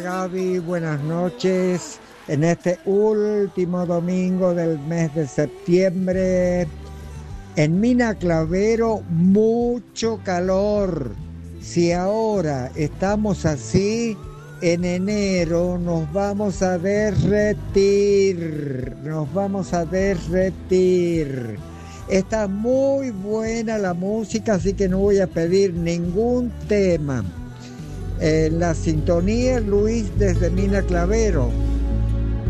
Gaby, buenas noches. En este último domingo del mes de septiembre, en Mina Clavero, mucho calor. Si ahora estamos así, en enero nos vamos a derretir. Está muy buena la música, así que no voy a pedir ningún tema. En la sintonía, Luis desde Mina Clavero.